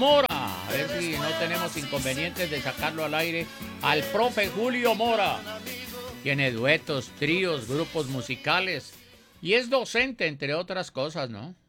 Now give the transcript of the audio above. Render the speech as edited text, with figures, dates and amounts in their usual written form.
Mora. A ver si no tenemos inconvenientes de sacarlo al aire al profe Julio Mora. Tiene duetos, tríos, grupos musicales y es docente, entre otras cosas, ¿no?